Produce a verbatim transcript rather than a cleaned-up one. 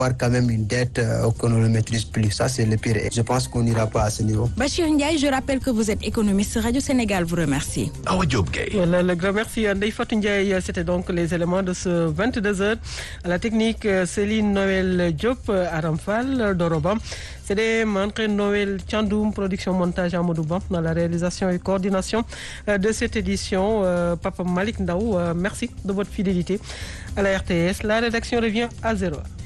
avoir quand même une dette euh, qu'on ne le maîtrise plus. Ça, c'est le pire. Et je pense qu'on n'ira pas à ce niveau. Bachir Ndiaye, je rappelle que vous êtes économiste. Radio Sénégal vous remercie. Awa Diop Gueye. Voilà, le grand merci à Ndeye Fatou Ndiaye. C'était donc les éléments de ce vingt-deux heures. À la technique, Céline Noël Diop, Aram Fall, Doroba. C'est des Mantré Noël Tchandoum, production montage à Modouba, dans la réalisation et coordination de cette édition. Euh, Papa Malik Ndaou, euh, merci de votre fidélité à la R T S. La rédaction revient à zéro.